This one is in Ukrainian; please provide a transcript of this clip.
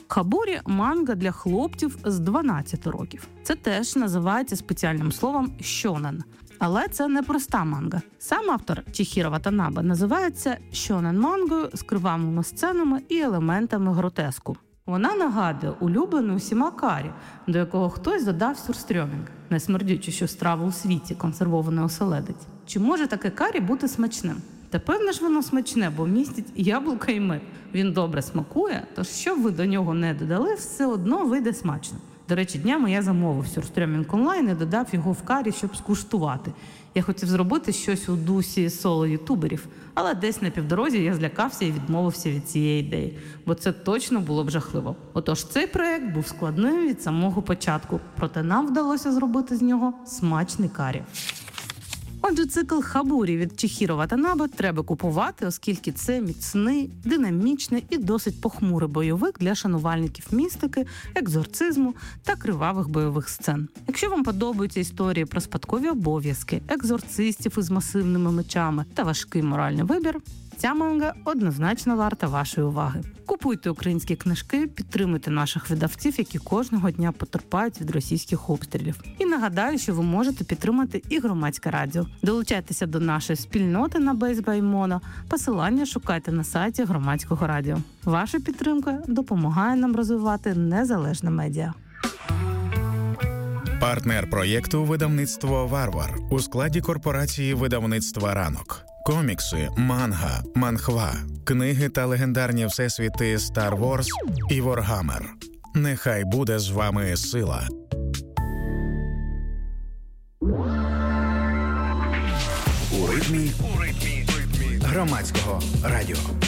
Хабурі – манга для хлопців з 12 років. Це теж називається спеціальним словом «шонен». Але це не проста манга. Сам автор Чіхіро Ватанабе називається шонен-мангою з кривавими сценами і елементами гротеску. Вона нагадує улюблену усіма карі, до якого хтось додав сюрстрьомінг – найсмердючішу страву у світі, консервований оселедець. Чи може таке карі бути смачним? Та певно ж воно смачне, бо містить яблука і мед. Він добре смакує, тож що б ви до нього не додали, все одно вийде смачно. До речі, днями я замовив сюрстрьомінг онлайн і додав його в карі, щоб скуштувати. Я хотів зробити щось у дусі соло-ютуберів, але десь на півдорозі я злякався і відмовився від цієї ідеї, бо це точно було б жахливо. Отож, цей проєкт був складним від самого початку, проте нам вдалося зробити з нього смачний карі. Отже, цикл Хабурі від Чіхіро Ватанабе треба купувати, оскільки це міцний, динамічний і досить похмурий бойовик для шанувальників містики, екзорцизму та кривавих бойових сцен. Якщо вам подобаються історії про спадкові обов'язки, екзорцистів із масивними мечами та важкий моральний вибір, ця манга однозначно варта вашої уваги. Купуйте українські книжки, підтримуйте наших видавців, які кожного дня потерпають від російських обстрілів. І нагадаю, що ви можете підтримати і Громадське радіо. Долучайтеся до нашої спільноти на Base by Mono. Посилання шукайте на сайті Громадського радіо. Ваша підтримка допомагає нам розвивати незалежне медіа. Партнер проєкту «Видавництво Варвар» у складі корпорації видавництва «Ранок». Комікси, манга, манхва, книги та легендарні всесвіти Star Wars і Warhammer. Нехай буде з вами сила. У ритмі Громадського радіо.